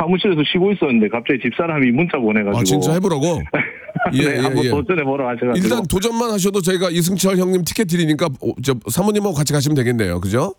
사무실에서 쉬고 있었는데 갑자기 집사람이 문자 보내가지고. 아, 진짜 해보라고? 네, 한번 도전해보러 하셔가지고. 일단 도전만 하셔도 저희가 이승철 형님 티켓 드리니까 사모님하고 같이 가시면 되겠네요. 그죠?